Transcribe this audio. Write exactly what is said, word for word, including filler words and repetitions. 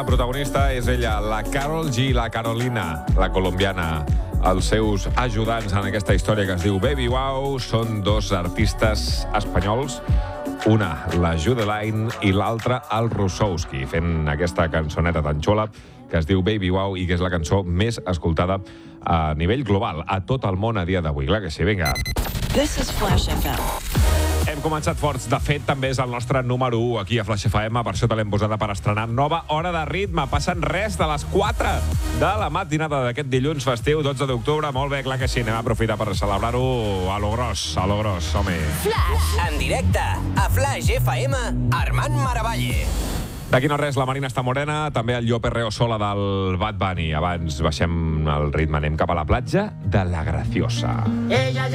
La protagonista és ella, la Karol G, la Carolina, la colombiana. Els seus ajudants en aquesta història que es diu Baby Wow són dos artistes espanyols, una, la Judeline, i l'altra, el Russowski, fent aquesta cançoneta tan xula que es diu Baby Wow i que és la cançó més escoltada a nivell global, a tot el món a dia d'avui. Clar que sí, vinga. This is Flash F M. Hem començat forts. De fet, també és el nostre número u aquí a Flash F M. Per això te l'hem posada per estrenar nova hora de ritme. Passen res de les quatre de la matinada d'aquest dilluns festiu, dotze d'octubre. Molt bé, clar que sí. Anem a aprofitar per celebrar-ho a lo gros, a lo gros, home. Flash. En directe, a Flash F M, Armand Maravalle. D'aquí no res, la Marina està morena, també el Yo Perreo Sola del Bad Bunny. Abans baixem el ritme, anem cap a la platja de la Graciosa. Ella